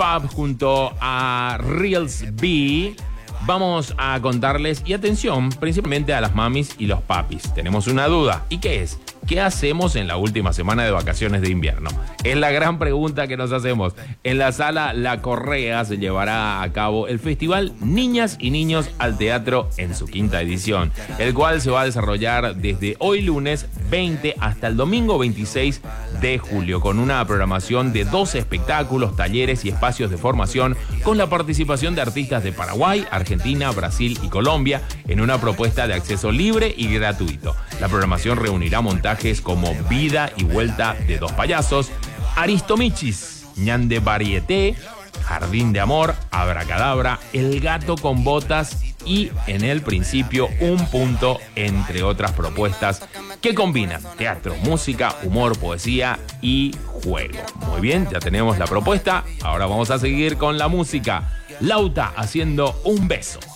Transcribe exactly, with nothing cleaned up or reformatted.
Pub junto a Reels B. Vamos a contarles, y atención, principalmente a las mamis y los papis. Tenemos una duda. ¿Y qué es? ¿Qué hacemos en la última semana de vacaciones de invierno? Es la gran pregunta que nos hacemos. En la sala La Correa se llevará a cabo el festival Niñas y Niños al Teatro en su quinta edición, el cual se va a desarrollar desde hoy lunes veinte hasta el domingo veintiséis de julio, con una programación de doce espectáculos, talleres y espacios de formación, con la participación de artistas de Paraguay, Argentina, Brasil y Colombia, en una propuesta de acceso libre y gratuito. La programación reunirá montajes como Vida y Vuelta de Dos Payasos, Aristomichis, Ñande Varieté, Jardín de Amor, Abracadabra, El Gato con Botas y En el Principio un Punto, entre otras propuestas que combinan teatro, música, humor, poesía y juego. Muy bien, ya tenemos la propuesta. Ahora vamos a seguir con la música. Lauta haciendo Un Beso.